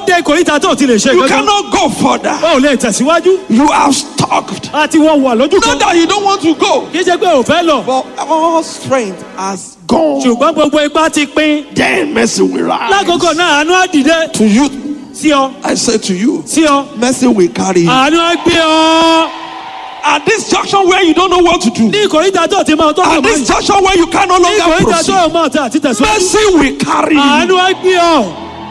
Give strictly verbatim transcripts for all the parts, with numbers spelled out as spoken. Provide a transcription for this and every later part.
dé ìkòríta tó ti lè ṣe You kankan. cannot go further. O ò lè tẹ̀síwájú. You have stopped. Àti wọ́n wà lójú Not kan. that you don't want to go, Kì í ṣe pé ò fẹ́ lọ. but all strength has gone. Ṣùgbọ́n gbogbo ipá ti pín. Then mercy will rise. Lákòókò náà àánú á dìde. To you, Sí ọ. I say to you, Sí ọ. mercy will carry you. Àánú á gbé ọ. At this junction where you don't know what to do, Ní ìkòríta tó ti máa tó at kàn this mọ́. junction where you can no Ní longer ìkòríta tó proceed, mọ̀ tẹ́ àti tẹ̀síwájú. mercy will carry Àánú you. á gbé ọ.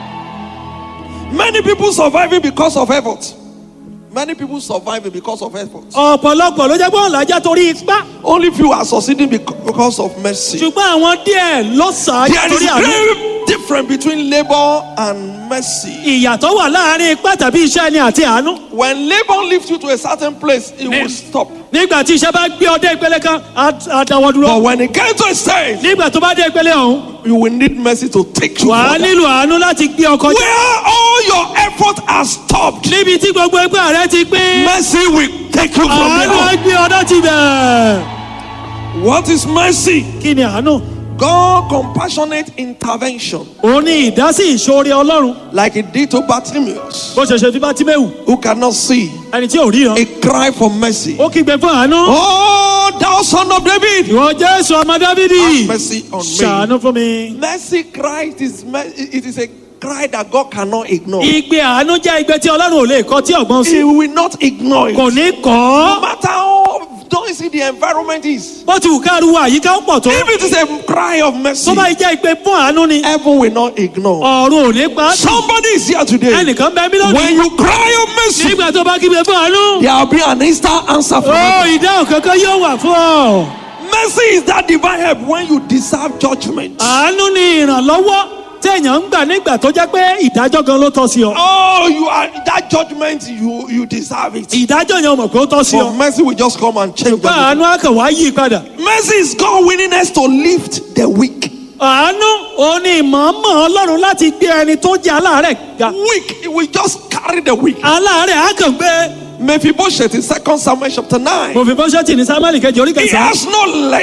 Many people surviving because of effort. Many people surviving because of effort. Ọ̀pọ̀lọpọ̀ ló jẹ́ pé wọ́n làjà torí ipá. Only few are succeeding bec- because of mercy. Ṣùgbọ́n àwọn díẹ̀ ló sàájú There is torí àánú. great difference between labor and mercy. Ìyàtọ̀ wà láàárín ipá tàbí iṣẹ́ ẹni àti àánú. When labor lifts you to a certain place, it will stop. Nígbà tí iṣẹ́ bá gbé ọ dé ìpele kan, á á dáwọ́ dúró. But when it gets to a stage, Nígbà tó bá dé ìpele ọ̀hún, you will need mercy to take you wà á further. nílò àánú láti gbé ọ kọjá. Where all your effort has stopped, Níbi tí gbogbo ẹgbẹ́ rẹ ti pín, mercy will take you from àánú á there. gbé ọ láti bẹ̀. What is mercy? Kí ni àánú? God compassionate intervention, Òun ni ìdásí ìṣoore Ọlọ́run. like it did to Bartimaeus, Bó ṣe ṣe fi Bátíméù, who cannot see. ẹni tí ò ríran. A cry for mercy. Ó kígbe fún àánú. Oh, thou son of David, Ìwọ Jésù ọmọ Dávídì, have mercy on me. ṣàánú fún mi. Mercy cry is me- it is a cry that God cannot ignore. Igbe àánú jẹ́ igbe tí Ọlọ́run ò lè kọ̀ tí ọ̀gbọ́n sí. He will not ignore it. Kò ní kọ̀ ọ́. No matter how noisy the environment is, Bó ti wù ká ariwo àyíká ó pọ̀ tó. if it is a cry of mercy, Tó bá jẹ́ igbe fún àánú ni, heaven will not ignore. ọ̀run ò ní pa á. Somebody is here today. Ẹnìkan bẹ mí lónìí. When you cry of mercy, Nígbà tó bá kígbe fún àánú, there will be an instant answer from ó heaven. ìdáhùn kankan yóò wà fún ọ. Mercy is that divine help when you deserve judgment. Àánú ni ìrànlọ́wọ́ téèyàn ń gbà nígbà tó jẹ́ pé ìdájọ́ gan ló tọ́ sí ọ. Oh, you are that judgment, you you deserve it. Ìdájọ́ yẹn ò mọ̀ pé ó tọ́ sí But ọ. mercy will just come and change Ṣùgbọ́n everything. àánú á kàn wá yí padà. Mercy is God's willingness to lift the weak. Àánú òun ni ìmọ̀ọ́mọ̀ Ọlọ́run láti gbé ẹni tó jẹ́ aláàárẹ̀ ga. Weak, it will just carry the weak. Aláàárẹ̀ á kàn gbé. Mephibosheth in Second Samuel chapter nine. Mo fi bọ́ṣẹ́tì ní Sámúẹ́lì kejì orí He kẹsàn-án. has no leg.